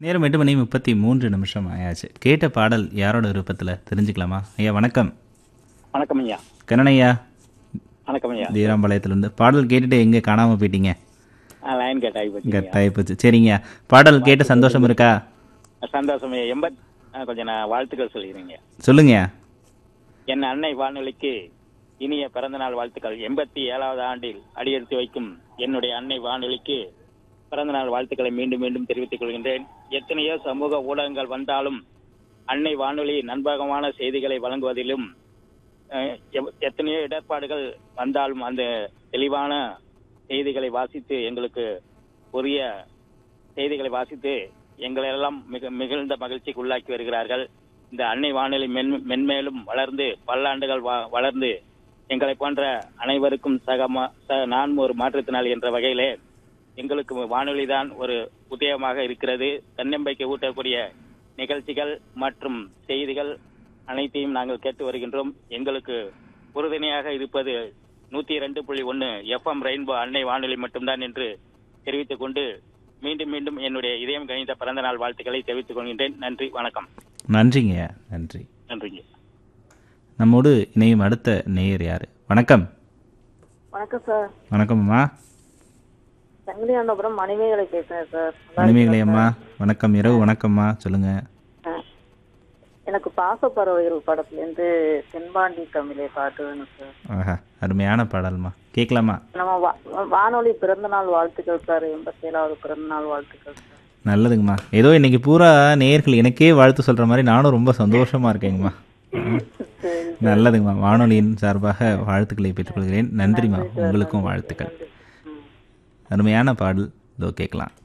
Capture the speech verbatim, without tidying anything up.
நேரம் எட்டு மணி முப்பத்தி மூன்று நிமிஷம் ஆயாச்சு. கேட்ட பாடல் யாரோட விருப்பத்தில் தெரிஞ்சுக்கலாமா? ஐயா வணக்கம். வணக்கம் ஐயா. கண்ணனையா வணக்கம் ஐயா. தீராம்பாளையத்திலிருந்து பாடல் கேட்டுட்டு எங்கே காணாமல் போயிட்டீங்க? லைன் கட் ஆகி போச்சு. கட் ஆகி போச்சு. சரிங்க, பாடல் கேட்ட சந்தோஷம் இருக்கா? சந்தோஷம் ஐயா. எண்பத் கொஞ்சம் நான் வாழ்த்துக்கள் சொல்லிடுறீங்க. சொல்லுங்க. என் அன்னை வானொலிக்கு இனிய பிறந்தநாள் வாழ்த்துக்கள். எண்பத்தி ஏழாவது ஆண்டில் அடியெடுத்து வைக்கும் என்னுடைய அன்னை வானொலிக்கு பிறந்தநாள் வாழ்த்துக்களை மீண்டும் மீண்டும் தெரிவித்துக் கொள்கின்றேன். எத்தனையோ சமூக ஊடகங்கள் வந்தாலும் அன்னை வானொலி நண்பகமான செய்திகளை வழங்குவதிலும் எத்தனையோ இடர்பாடுகள் வந்தாலும் அந்த தெளிவான செய்திகளை வாசித்து எங்களுக்கு உரிய செய்திகளை வாசித்து எங்களெல்லாம் மிக மிகுந்த மகிழ்ச்சிக்கு உள்ளாக்கி வருகிறார்கள். இந்த அன்னை வானொலி மென் மென்மேலும் வளர்ந்து பல்லாண்டுகள் வளர்ந்து எங்களை போன்ற அனைவருக்கும் சக நான் ஒரு மாற்றுத்திறனாளி என்ற வகையிலே எங்களுக்கு வானொலி தான் ஒரு உதயமாக இருக்கிறது. தன்னம்பிக்கை ஊட்டக்கூடிய நிகழ்ச்சிகள் மற்றும் செய்திகள் அனைத்தையும் நாங்கள் கேட்டு வருகின்றோம். எங்களுக்கு உறுதுணையாக இருப்பது நூத்தி இரண்டு புள்ளி ஒன்னு எஃப்எம் ரெயின்போ அன்னை வானொலி மட்டும்தான் என்று தெரிவித்துக் கொண்டு மீண்டும் மீண்டும் என்னுடைய இதயம் கணித பிறந்த நாள் வாழ்த்துக்களை தெரிவித்துக் கொள்கின்றேன். நன்றி, வணக்கம். நன்றிங்க. நன்றி நன்றிங்க. நம்மோடு இணையும் அடுத்த நேயர் யாரு? வணக்கம். வணக்கம் சார். வணக்கம்மா. சங்கிலியாண்டபுரம் மணிமேகலை பேசுறேன் சார். மணிமேகலை அம்மா வணக்கம். இரவு வணக்கம்மா. சொல்லுங்க. எனக்கு பாசப்பறவைகள் படத்துல இருந்து தென்பாண்டி தமிழை பாட்டு வேணும் சார். ஆஹா, அருமையான பாடல்மா, கேட்கலாமா? நம்ம வானொலி பிறந்த நாள் வாழ்த்துக்கள் சார். எண்பத்தி ஏழாவது பிறந்த நாள் வாழ்த்துக்கள் சார். நல்லதுங்கம்மா. ஏதோ இன்னைக்கு பூரா நேயர்கள் எனக்கே வாழ்த்து சொல்ற மாதிரி நானும் ரொம்ப சந்தோஷமா இருக்கேங்கம்மா. நல்லதுங்கம்மா. வானொலியின் சார்பாக வாழ்த்துக்களை பெற்றுக்கொள்கிறேன். நன்றிம்மா. உங்களுக்கும் வாழ்த்துக்கள். அருமையான பாடல் இதோ கேட்கலாம்.